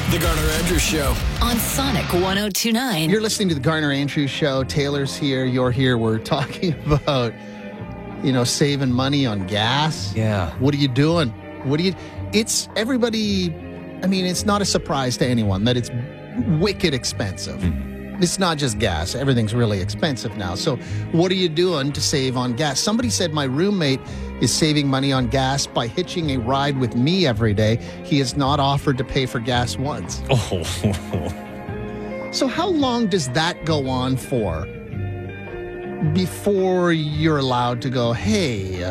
The Garner Andrews Show. On Sonic 102.9. You're listening to the Garner Andrews Show. Taylor's here. You're here. We're talking about, saving money on gas. Yeah. What are you doing? It's everybody. I mean, it's not a surprise to anyone that it's wicked expensive. Mm-hmm. It's not just gas. Everything's really expensive now. So what are you doing to save on gas? Somebody said my roommate is saving money on gas by hitching a ride with me every day. He has not offered to pay for gas once. Oh. So how long does that go on for before you're allowed to go, hey,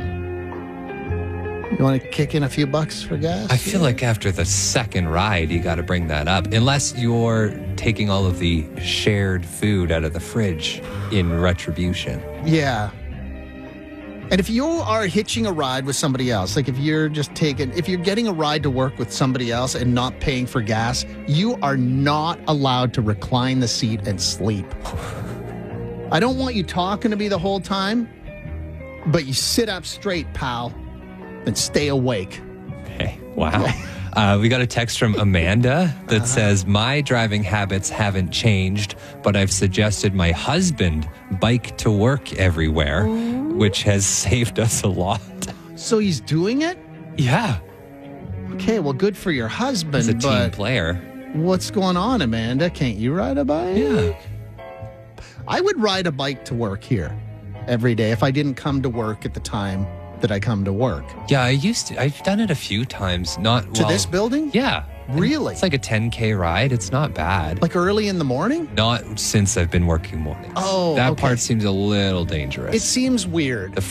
you want to kick in a few bucks for gas? I feel like after the second ride, you got to bring that up. Unless you're taking all of the shared food out of the fridge in retribution. Yeah. And if you are hitching a ride with somebody else, like if you're getting a ride to work with somebody else and not paying for gas, you are not allowed to recline the seat and sleep. I don't want you talking to me the whole time, but you sit up straight, pal, and stay awake. Hey, wow. We got a text from Amanda that says, my driving habits haven't changed, but I've suggested my husband bike to work everywhere, which has saved us a lot. So he's doing it? Yeah. Okay, well, good for your husband. He's a team player. What's going on, Amanda? Can't you ride a bike? Yeah. I would ride a bike to work here every day if I didn't come to work at the time that I come to work. Yeah, I've done it a few times. Not to this building? Yeah. Really? It's like a 10K ride. It's not bad. Like early in the morning? Not since I've been working mornings. Oh, that okay. part seems a little dangerous. It seems weird.